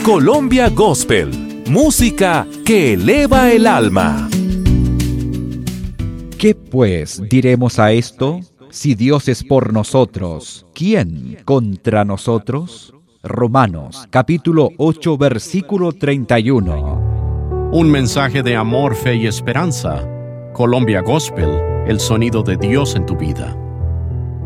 Colombia Gospel, música que eleva el alma. ¿Qué pues diremos a esto? Si Dios es por nosotros, ¿quién contra nosotros? Romanos, capítulo 8, versículo 31. Un mensaje de amor, fe y esperanza. Colombia Gospel, el sonido de Dios en tu vida.